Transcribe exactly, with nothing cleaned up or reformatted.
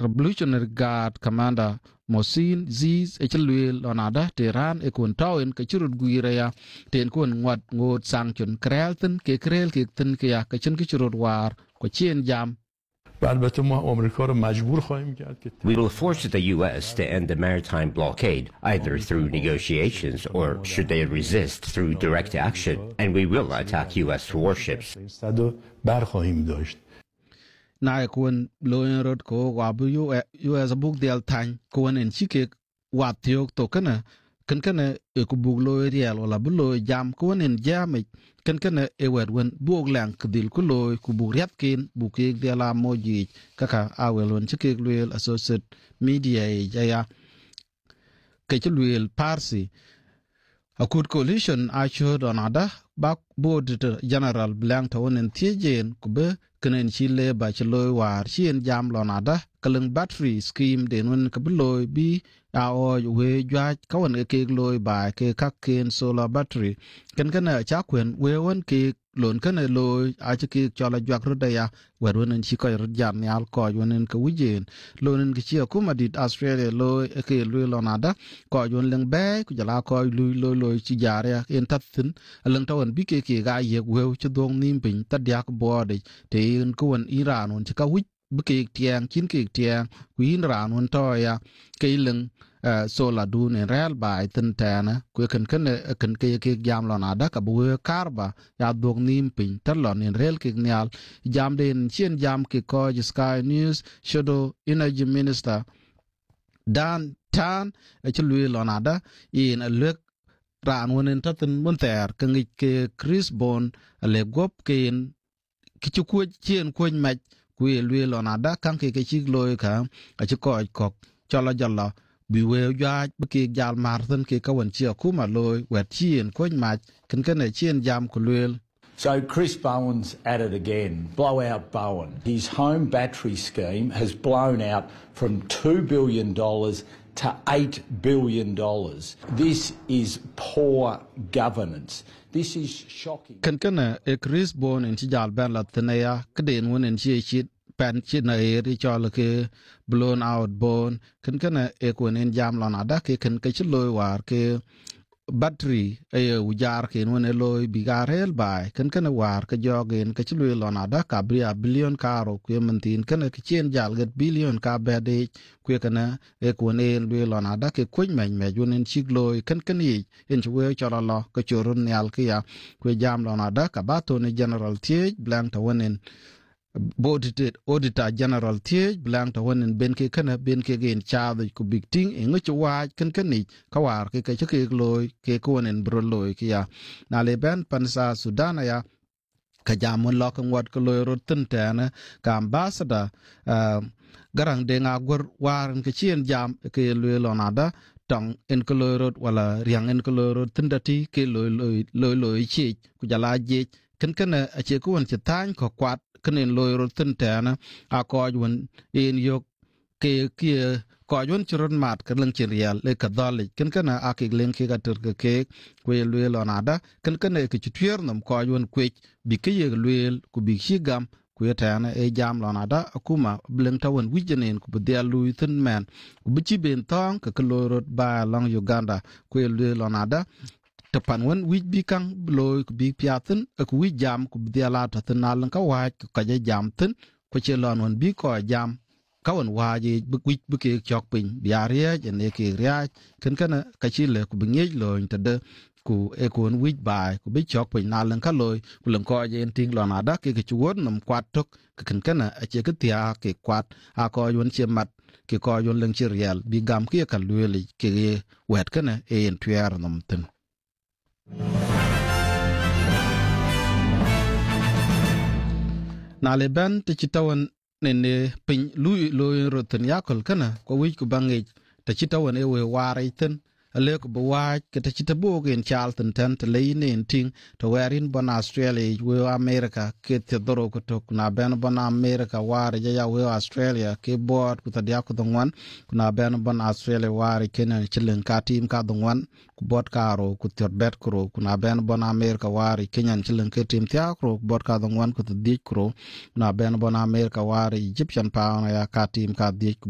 Revolutionary Guard Commander Mohsin Ziz echelwe lonada Tehran ekun tawin kechurut guireya ten kun ngat ngot sanction krelten ke krel ke ten ke ya kechin kechurut war ko chien jam. We will force the U S to end the maritime blockade, either through negotiations or, should they resist, through direct action, and we will attack U S warships. Na kun loin road ko wabu U S book del tan kun en chike wat thiok to kana kan kana e ku bug lo riel wala bu lo jam kun en jam kan kana e wed wen bug lang kdil ku lo ku bug riat kin bu ke de la moji kaka awel won chike luel associate media ya ke luel parsi a good coalition I showed on ada back board general blank to en tiejen ku be kenen chile ba chlo war chien jam lonada kaleng battery scheme den wen kabloy bi a o we jwa kawan ke loy ba ke kaken solar battery ken kana cha kwen we won ke lon kana loy a chi chola jwak ro ya werun chi ko ro jam yal ko yonen ka wujen lonen ke chi kuma dit Australia loy ke loy lonada ko yon leng be ku jala ko loy loy loy chi jare en tathin leng tawon bi ke ke ga ye we chi dong nim pin ta yak bo de te in kuan Iran on chi ka wich bke tiang chin ke tiang kuin ran on to ya ke leng sola du ne real bai tin tana ku kan kan kan ke ke jam lona da ka bu karba ya dog nim pin talon in real ke nyal jam den chen jam ke ko Sky News shadow energy minister Dan Tan e chlu lona da in a lek ran wonen tatin monter kan ke Chris Bon le gop ke in kichu ku chen ku mach ku lwe lonada kan ke ke chig loy ka a chi ko ko chola jalla bi we ya ke jal marthen ke ka wan chi ku ma loy wet chien ku mach kan kan chien jam ku lwe. So Chris Bowen's at it again. Blowout Bowen. His home battery scheme has blown out from two billion dollars to eight billion dollars. This is poor governance. This is shocking. Kan kana e Chris Bowen in jal ban la tnaya kden won en chi chi pan chi na e ri chol ke blown out bone kan kana e ko en jam la na da ke kan ke chi loy war ke battery e ujar ke won e loy bigarel bai kan kana war ke jogen ke chi loy la na da ka bria billion karo ku mentin kana ke chen jal get billion ka bede ku kana e ko ne loy la na da ke ku men me jun en chi loy kan kan yi en chwe chora la ko chorun nyal ke ya ku jam la na da ka bato ne general tie blank to wonen audited auditor general tie blank to wonen ben ke kana ben ke gen cha ku big ting en ngo wa kan kan ni ka war ke ke ke loy ke ko wonen bro loy ke ya na le ben pansa Sudan ya ka jamon lo kan wat ko loy rotin tana ka ambassador garang de nga gor waran ke chien jam ke loy lonada tong en kolorot wala riang en kolorot tindati ke loy loy loy loy chi ku jala je kan kan a che ko won che tan ko kwat kenen loy rotin tana a ko won en yok ke ke ko won chron mat kan lang chi real le ka dal kan kan a ke len ke ka tur ke ke ku loy lonada kan kan ke chutier nam ko won kwech bi ke ye loy ku bi higam kuyatana e jam lonada akuma bleng tawon wijenen ku bedia lui thin man ku bichi ben tong ka kolorot ba long Uganda ku le lonada tapan won wij bi kang loy ku bi piathin ku wij jam ku bedia la tatnal ka wa ka jam thin ku che lon won bi ko jam kawon waji wij bi ke chok pin biaria jene ke ria ken kana ka chi le ku bingej lo intade ku e kon wij bai ku bi chok pin na len ka loy ku len ko je ting lo na da ke ke chuon nam kwat tok ke ken kana a che ke tia ke kwat a ko yon che mat ke ko yon len chi real bi gam ke ka lwe ke wet kana e en tuer nam tin na le ban te chitawan ne pin lui loy roten yakol kana ko wij ku bangi te chitawan e we ware tin ale ko bwa ke te chitabo gen Charlton ten te lein ting to werin bon Australia we America ke te doro ko tok na ben bon America war ja ya we Australia ke bot ku ta dia ko dongwan na ben bon Australia war ke na chilen ka tim ka dongwan ku bot karo ku te bet kro ku na ben bon America war ke nyan chilen ke tim tia kro bot ka dongwan ku te dik kro na ben bon America war Egyptian pound ya ka tim ka dik